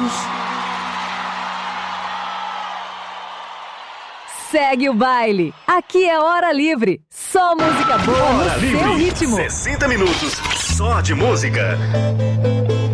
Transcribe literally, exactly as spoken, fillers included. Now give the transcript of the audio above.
minutos. Segue o baile. Aqui é Hora Livre. Só música boa Hora no Livre. seu ritmo. sessenta minutos só de música.